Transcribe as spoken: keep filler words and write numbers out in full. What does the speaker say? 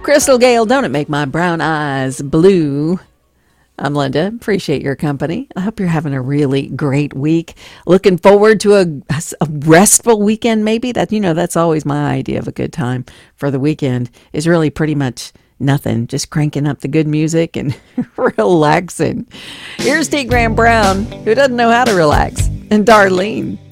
Crystal Gale, don't it make my brown eyes blue? I'm Linda. Appreciate your company. I hope you're having a really great week. Looking forward to a, a restful weekend, maybe. That, you know, that's always my idea of a good time for the weekend, is really pretty much nothing. Just cranking up the good music and relaxing. Here's T. Graham Brown, who doesn't know how to relax, and Darlene.